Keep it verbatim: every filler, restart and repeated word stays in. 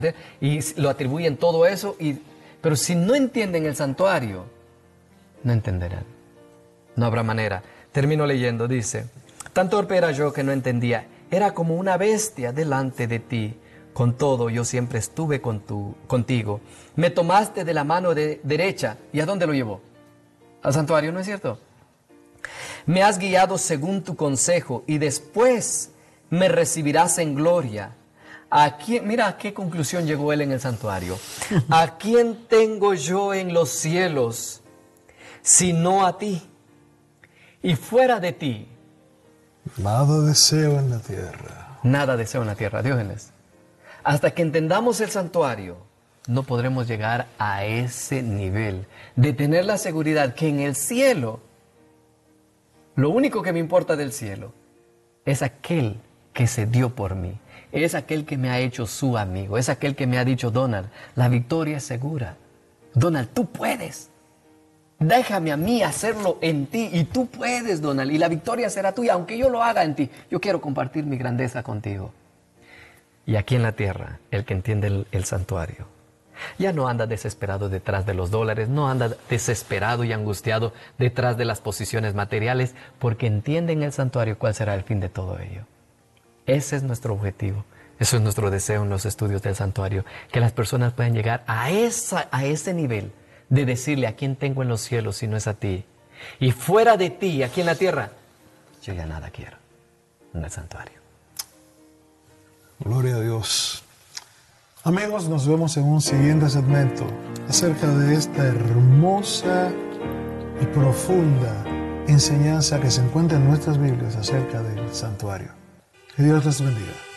y lo atribuyen todo eso, y, pero si no entienden el santuario, no entenderán. No habrá manera. Termino leyendo, dice: tan torpe era yo que no entendía, era como una bestia delante de ti. Con todo, yo siempre estuve con tu, contigo. Me tomaste de la mano de, derecha. ¿Y a dónde lo llevó? Al santuario, ¿no es cierto? Me has guiado según tu consejo y después me recibirás en gloria. ¿A quién? Mira a qué conclusión llegó él en el santuario. ¿A quién tengo yo en los cielos sino a ti? Y fuera de ti, nada deseo en la tierra. Nada deseo en la tierra, Diógenes. Hasta que entendamos el santuario, no podremos llegar a ese nivel de tener la seguridad que en el cielo, lo único que me importa del cielo es aquel que se dio por mí, es aquel que me ha hecho su amigo, es aquel que me ha dicho: Donald, la victoria es segura. Donald, tú puedes. Déjame a mí hacerlo en ti y tú puedes, Donald, y la victoria será tuya, aunque yo lo haga en ti. Yo quiero compartir mi grandeza contigo. Y aquí en la tierra, el que entiende el, el santuario, ya no anda desesperado detrás de los dólares, no anda desesperado y angustiado detrás de las posiciones materiales, porque entiende en el santuario cuál será el fin de todo ello. Ese es nuestro objetivo, eso es nuestro deseo en los estudios del santuario, que las personas puedan llegar a, esa, a ese nivel de decirle: ¿a quién tengo en los cielos si no es a ti? Y fuera de ti, aquí en la tierra, yo ya nada quiero en el santuario. Gloria a Dios. Amigos, nos vemos en un siguiente segmento acerca de esta hermosa y profunda enseñanza que se encuentra en nuestras Biblias acerca del santuario. Que Dios les bendiga.